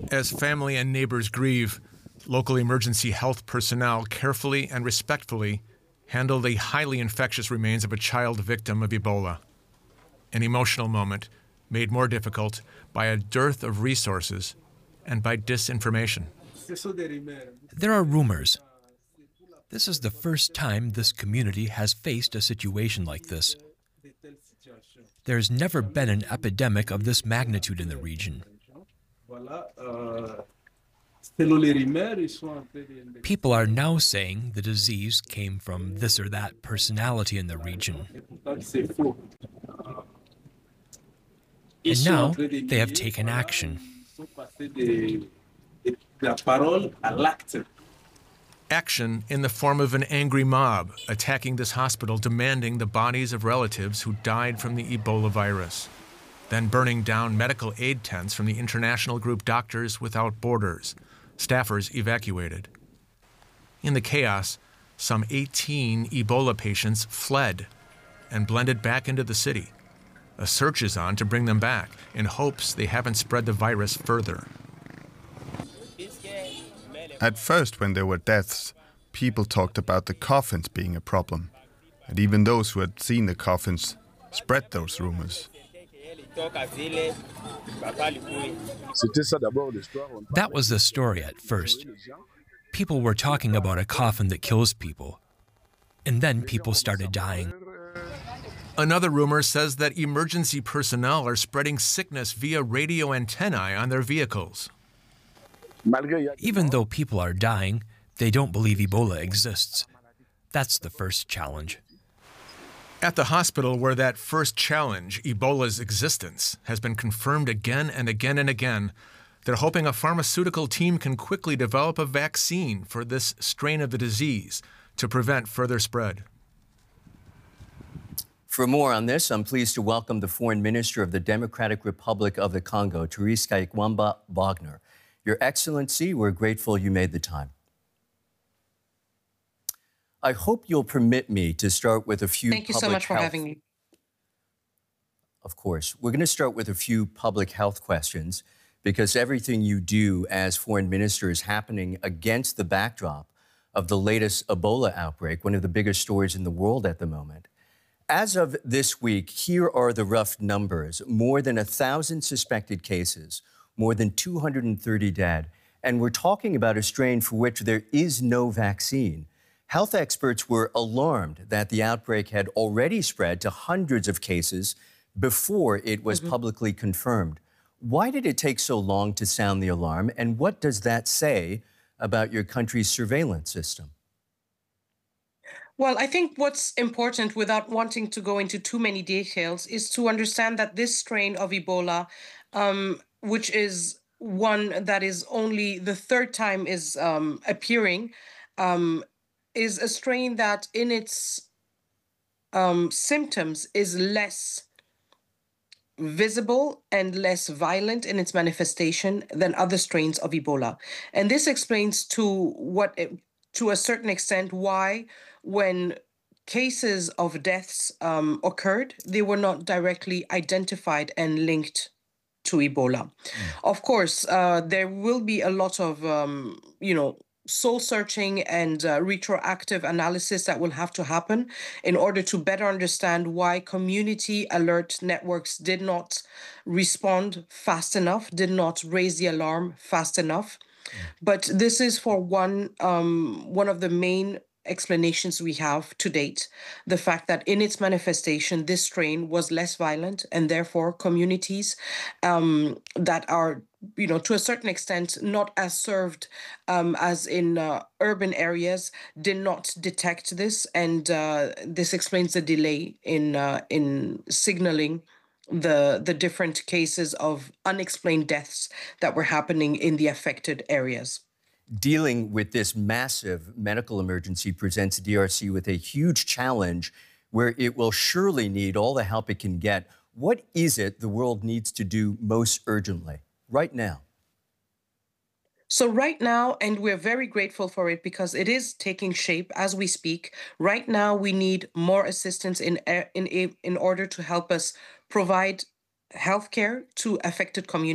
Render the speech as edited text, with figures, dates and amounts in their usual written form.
As family and neighbors grieve, local emergency health personnel carefully and respectfully handle the highly infectious remains of a child victim of Ebola. An emotional moment made more difficult by a dearth of resources and by disinformation. There are rumors. This is the first time this community has faced a situation like this. There's never been an epidemic of this magnitude in the region. People are now saying the disease came from this or that personality in the region. And now they have taken action. Action in the form of an angry mob attacking this hospital, demanding the bodies of relatives who died from the Ebola virus, then burning down medical aid tents from the international group Doctors Without Borders, staffers evacuated. In the chaos, some 18 Ebola patients fled and blended back into the city. A search is on to bring them back in hopes they haven't spread the virus further. At first, when there were deaths, people talked about the coffins being a problem, and even those who had seen the coffins spread those rumors. That was the story at first. People were talking about a coffin that kills people, and then people started dying. Another rumor says that emergency personnel are spreading sickness via radio antennae on their vehicles. Even though people are dying, they don't believe Ebola exists. That's the first challenge. At the hospital where that first challenge, Ebola's existence, has been confirmed again and again and again, they're hoping a pharmaceutical team can quickly develop a vaccine for this strain of the disease to prevent further spread. For more on this, I'm pleased to welcome the Foreign Minister of the Democratic Republic of the Congo, Therese Kaikwamba Wagner. Your Excellency, we're grateful you made the time. I hope you'll permit me to start with a few Thank you so much for having me. Of course. We're going to start with a few public health questions because everything you do as foreign minister is happening against the backdrop of the latest Ebola outbreak, one of the biggest stories in the world at the moment. As of this week, here are the rough numbers. More than 1,000 suspected cases, more than 230 dead, and we're talking about a strain for which there is no vaccine. Health experts were alarmed that the outbreak had already spread to hundreds of cases before it was publicly confirmed. Why did it take so long to sound the alarm, and what does that say about your country's surveillance system? Well, I think what's important, without wanting to go into too many details, is to understand that this strain of Ebola, which is one that is only the third time is appearing, is a strain that in its symptoms is less visible and less violent in its manifestation than other strains of Ebola. And this explains to a certain extent why when cases of deaths occurred, they were not directly identified and linked to Ebola. Of course, there will be a lot of, soul searching and retroactive analysis that will have to happen in order to better understand why community alert networks did not respond fast enough, did not raise the alarm fast enough. But this is for one of the main explanations we have to date, the fact that in its manifestation, this strain was less violent, and therefore communities that are, to a certain extent, not as served as in urban areas did not detect this. And this explains the delay in signaling the different cases of unexplained deaths that were happening in the affected areas. Dealing with this massive medical emergency presents DRC with a huge challenge where it will surely need all the help it can get. What is it the world needs to do most urgently right now? So right now, and we're very grateful for it because it is taking shape as we speak, right now we need more assistance in order to help us provide healthcare to affected communities.